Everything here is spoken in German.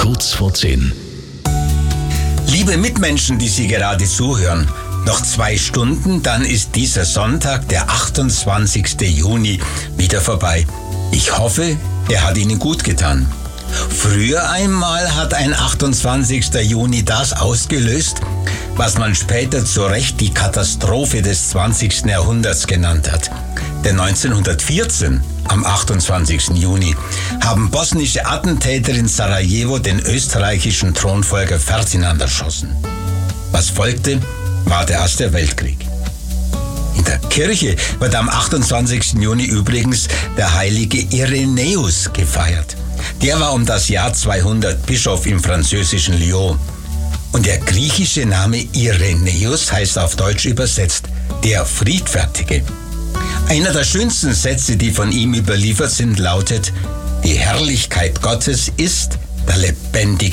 Kurz vor 10. Liebe Mitmenschen, die Sie gerade zuhören, noch 2 Stunden, dann ist dieser Sonntag, der 28. Juni, wieder vorbei. Ich hoffe, er hat Ihnen gut getan. Früher einmal hat ein 28. Juni das ausgelöst, was man später zu Recht die Katastrophe des 20. Jahrhunderts genannt hat. Denn 1914, am 28. Juni, haben bosnische Attentäter in Sarajevo den österreichischen Thronfolger Ferdinand erschossen. Was folgte, war der Erste Weltkrieg. In der Kirche wird am 28. Juni übrigens der heilige Irenäus gefeiert. Der war um das Jahr 200 Bischof im französischen Lyon. Und der griechische Name Irenäus heißt auf Deutsch übersetzt der Friedfertige. Einer der schönsten Sätze, die von ihm überliefert sind, lautet: Die Herrlichkeit Gottes ist der lebendige